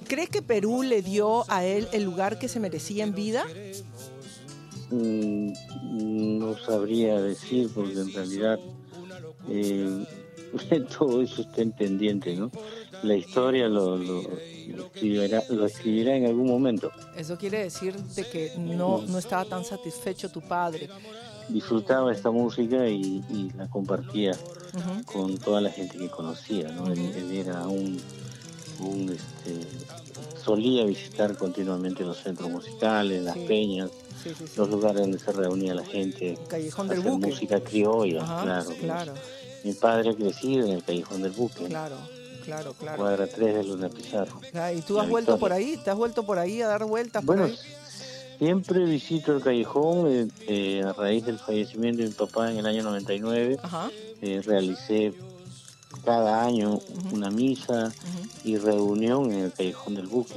¿Cree que Perú le dio a él el lugar que se merecía en vida? No sabría decir, porque en realidad eh, todo eso está en pendiente, ¿no? La historia lo escribirá en algún momento. Eso quiere decir de que no estaba tan satisfecho tu padre. Disfrutaba esta música y la compartía Ujú, con toda la gente que conocía, ¿no? ujú. Él era solía visitar continuamente los centros musicales, las Sí, peñas, sí, sí, sí. los lugares donde se reunía la gente El Callejón a del hacer Buque. música criolla, Ajá, claro. claro, Mi padre ha crecido en el Callejón del Buque, en claro, claro, claro. cuadra 3 de Luna Pizarro, Ah, ¿y tú La has vuelto por Victoria. ahí? ¿Te has vuelto por ahí a dar vueltas por Bueno, ahí? siempre visito el Callejón, a raíz del fallecimiento de mi papá en el año 99, Ajá. realicé cada año Ujú, una misa ujú. y reunión en el Callejón del Buque.